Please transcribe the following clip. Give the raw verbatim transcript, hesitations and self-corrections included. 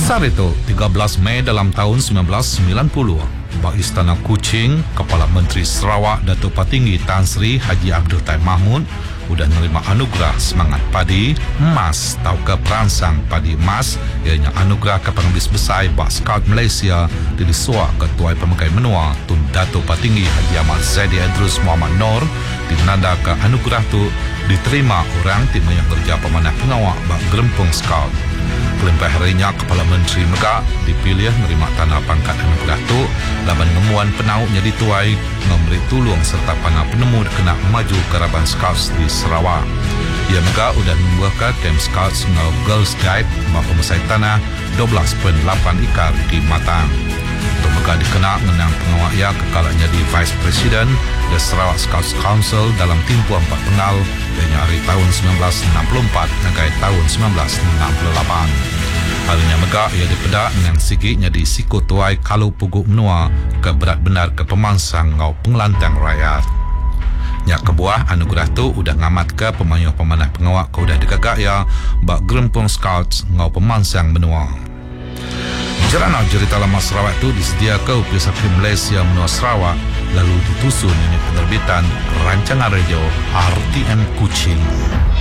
Kisah itu tiga belas Mei dalam tahun sembilan belas sembilan puluh. Bak Istana Kuching, Kepala Menteri Sarawak Datuk Patinggi Tan Sri Haji Abdul Taib Mahmud sudah menerima anugerah semangat padi emas atau ke perangsang padi emas, ianya anugerah ke pengebis besar Bak Scout Malaysia di disuak Ketua Pemegai Menua Tun Datuk Patinggi Haji Ahmad Zaidi Idrus Muhammad Nor. Di menanda ke anugerah tu diterima orang tim yang kerja pemanah pengawak Bak Gerempung Scout. Kelempah harinya Kepala Menteri Megak dipilih menerima tanah pangkat anugerah tu laban ngemuan penauknya dituai memberi tolong serta panah penemu kena maju keraban Scouts di Sarawak. Ia Megak sudah membuahkan Camp Scouts ngau Girls Guide bak pemusai tanah dua belas perpuluhan lapan ekar di Matang. Untuk Megak dikena menang pengawak ia kekalanya di Vice President The Sarawak Scouts Council dalam tempoh empat pengal dari hari tahun sembilan belas enam puluh empat hingga tahun sembilan belas enam puluh lapan. Harinya Megak ia dipedak dengan sigitnya di siku tuai kalau puguk menua ke berat benar ke pemansang ngau pengelantang rakyat. Nyak kebuah anugerah tu udah ngamat ke pemayuh pemanah pengawak ke udah dikagak ya bak Gerempung Scouts ngau pemansang benua. Jerana cerita lama Sarawak itu disediakan oleh Sapi Malaysia Menua Sarawak lalu ditusun unit penerbitan rancangan radio R T M Kuching.